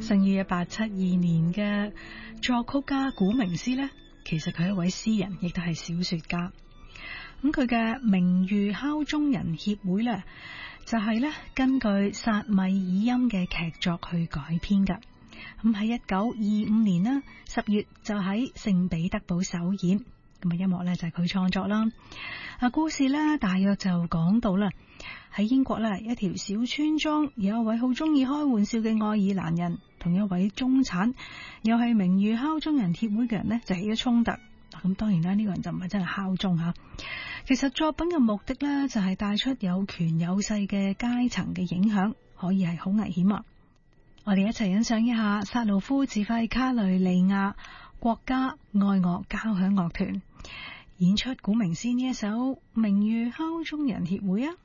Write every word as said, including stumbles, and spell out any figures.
生於一八七二年嘅作曲家古明斯呢，其實佢係一位詩人，亦都係小說家。咁佢嘅名譽敲鐘人協會呢，就係呢根據薩米爾音嘅劇作去改編噶。咁喺一九二五年呢十月就喺聖彼得堡首演。咁啊，音樂呢就係佢創作啦。啊，故事呢大約就講到啦，喺英國呢一條小村莊，有一位好中意開玩笑嘅愛爾蘭人，同一位中產又係名譽敲鐘人協會嘅人呢，就起咗衝突。咁當然啦，呢個人就唔係真係敲鐘吓。其實作品嘅目的呢，就係帶出有權有勢嘅階層嘅影響，可以係好危險啊！我哋一齊欣賞一下薩魯夫指揮卡雷利亞國家愛樂交響樂團演出古明斯呢一首名譽敲鐘人協會啊！